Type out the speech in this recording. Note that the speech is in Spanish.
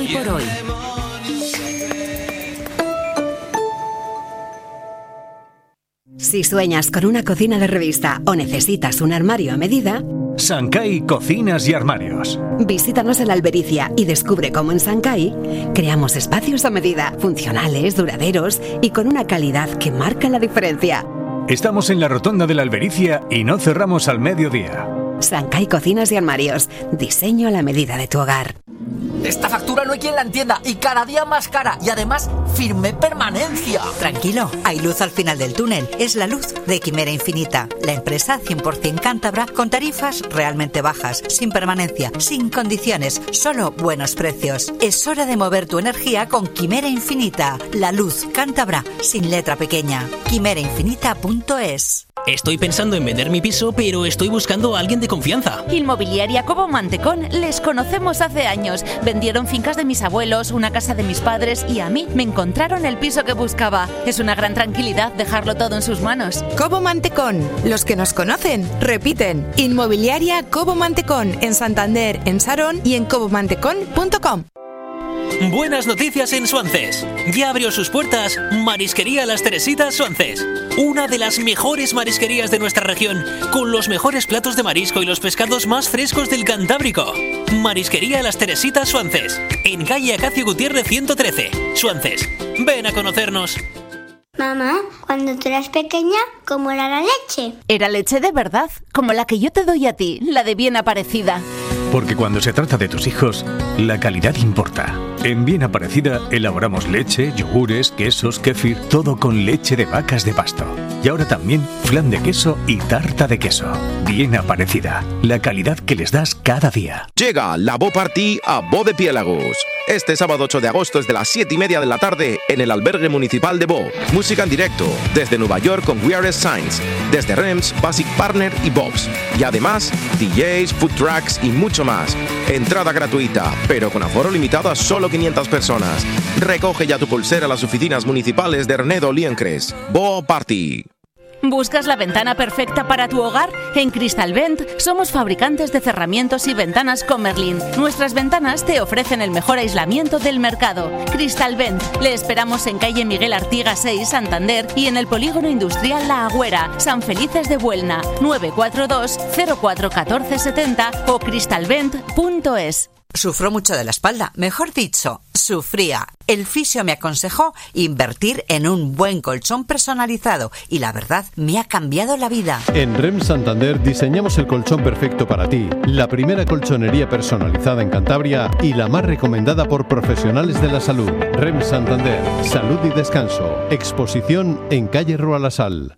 por hoy. Si sueñas con una cocina de revista o necesitas un armario a medida, Sancay Cocinas y Armarios. Visítanos en Albericia y descubre cómo en Sancay creamos espacios a medida, funcionales, duraderos y con una calidad que marca la diferencia. Estamos en la Rotonda de la Albericia y no cerramos al mediodía. Sancay Cocinas y Armarios. Diseño a la medida de tu hogar. Esta factura no hay quien la entienda y cada día más cara y además firme permanencia. Tranquilo, hay luz al final del túnel. Es la luz de Quimera Infinita, la empresa 100% cántabra con tarifas realmente bajas, sin permanencia, sin condiciones, solo buenos precios. Es hora de mover tu energía con Quimera Infinita, la luz cántabra sin letra pequeña. quimerainfinita.es. Estoy pensando en vender mi piso, pero estoy buscando a alguien de confianza. Inmobiliaria Cobo Mantecón, les conocemos hace años. Vendieron fincas de mis abuelos, una casa de mis padres y a mí me encontraron el piso que buscaba. Es una gran tranquilidad dejarlo todo en sus manos. Cobo Mantecón, los que nos conocen, repiten. Inmobiliaria Cobo Mantecón, en Santander, en Sarón y en cobomantecón.com. Buenas noticias en Suances. Ya abrió sus puertas Marisquería Las Teresitas Suances. Una de las mejores marisquerías de nuestra región, con los mejores platos de marisco y los pescados más frescos del Cantábrico. Marisquería Las Teresitas Suances, en calle Acacio Gutiérrez 113, Suances. Ven a conocernos. Mamá, cuando tú eras pequeña, ¿cómo era la leche? Era leche de verdad, como la que yo te doy a ti, la de Bien Aparecida. Porque cuando se trata de tus hijos, la calidad importa. En Bien Aparecida elaboramos leche, yogures, quesos, kéfir, todo con leche de vacas de pasto. Y ahora también flan de queso y tarta de queso. Bien Aparecida, la calidad que les das cada día. Llega la Bo Party a Bo de Piélagos. Este sábado 8 de agosto desde las 7:30 de la tarde en el albergue municipal de Bo. Música en directo desde Nueva York con We Are Signs, desde Rems, Basic Partner y Bobs. Y además, DJs, food trucks y mucho más. Entrada gratuita, pero con aforo limitado a solo 500 personas. Recoge ya tu pulsera a las oficinas municipales de Renedo Liencres. Bo Party. ¿Buscas la ventana perfecta para tu hogar? En Cristalvent somos fabricantes de cerramientos y ventanas Comerlin. Nuestras ventanas te ofrecen el mejor aislamiento del mercado. Cristalvent. Le esperamos en calle Miguel Artigas 6, Santander y en el polígono industrial La Agüera, San Felices de Buelna, 942 04 14 70 o cristalvent.es. Sufro mucho de la espalda, mejor dicho, sufría. El fisio me aconsejó invertir en un buen colchón personalizado y la verdad me ha cambiado la vida. En REM Santander diseñamos el colchón perfecto para ti, la primera colchonería personalizada en Cantabria y la más recomendada por profesionales de la salud. REM Santander, salud y descanso. Exposición en calle Rua La Sal.